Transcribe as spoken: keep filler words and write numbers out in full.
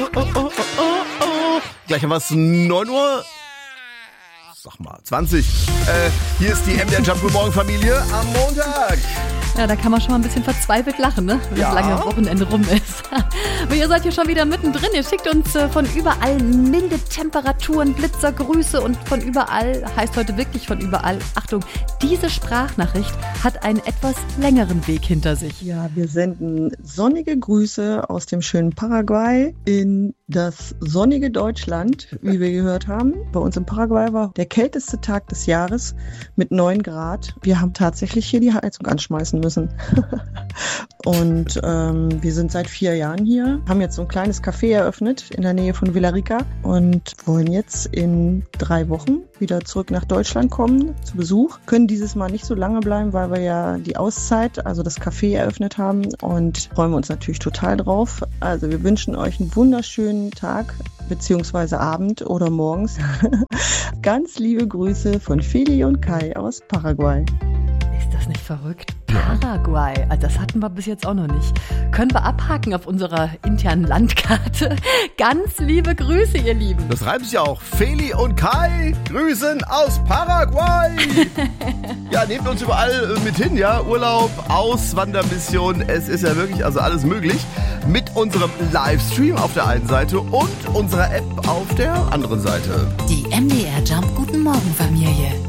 Oh, oh, oh, oh, oh. Gleich haben wir es neun Uhr. Sag mal, zwanzig. Äh, hier ist die M D R Jump Good Morgen Familie am Montag. Ja, da kann man schon mal ein bisschen verzweifelt lachen, ne? Wenn Ja. das lange Wochenende rum ist. Aber ihr seid hier schon wieder mittendrin. Ihr schickt uns äh, von überall milde Temperaturen, Blitzergrüße und von überall, heißt heute wirklich von überall. Achtung, diese Sprachnachricht hat einen etwas längeren Weg hinter sich. Ja, wir senden sonnige Grüße aus dem schönen Paraguay in das sonnige Deutschland, wie wir gehört haben. Bei uns in Paraguay war der kälteste Tag des Jahres mit neun Grad. Wir haben tatsächlich hier die Heizung anschmeißen müssen. Und ähm, wir sind seit vier Jahren hier, haben jetzt so ein kleines Café eröffnet in der Nähe von Villarrica und wollen jetzt in drei Wochen wieder zurück nach Deutschland kommen zu Besuch. Können dieses Mal nicht so lange bleiben, weil wir ja die Auszeit, also das Café eröffnet haben und freuen wir uns natürlich total drauf. Also wir wünschen euch einen wunderschönen Tag beziehungsweise Abend oder morgens. Ganz liebe Grüße von Feli und Kai aus Paraguay. Ist das nicht verrückt? Paraguay, also das hatten wir bis jetzt auch noch nicht. Können wir abhaken auf unserer internen Landkarte. Ganz liebe Grüße, ihr Lieben. Das reimt sich ja auch. Feli und Kai grüßen aus Paraguay. Ja, nehmt uns überall mit hin, ja. Urlaub, Auswandermission. Es ist ja wirklich also alles möglich. Mit unserem Livestream auf der einen Seite und unserer App auf der anderen Seite. Die M D R Jump Guten Morgen Familie.